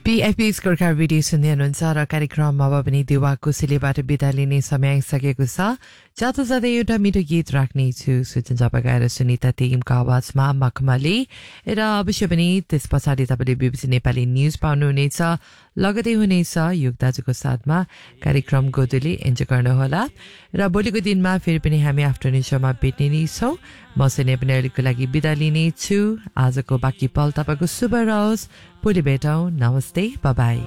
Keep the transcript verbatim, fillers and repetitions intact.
PFP स्कोरका video सुन्दै हुनुहुन्छ र कार्यक्रममा अब पनि देवा कुशलीबाट बिदा लिने समय आइसकेको छ। जाँदा जाँदै एउटा मिठो गीत राख्नेछु सुजन जपा गाएर सुनिता तेगिमको आवाजमा मखमली र अवश्य पनि त्यस पछाडि तपाईँले बीबीसी नेपाली न्युज पाउनुहुनेछ। लगतै हुनेछ युग दाजुको साथमा कार्यक्रम गोदुली इन्जोय गर्नुहोला र भोलिको दिनमा फेरि पनि हामी आफ्टरनुन सोमा भेट्ने नै छौँ। म सुने पनि अहिलेको लागि बिदा लिनेछु। आजको बाँकी पल तपाईँको शुभ रहोस्। भोलि भेटौँ। नमस्ते, बाई बाई।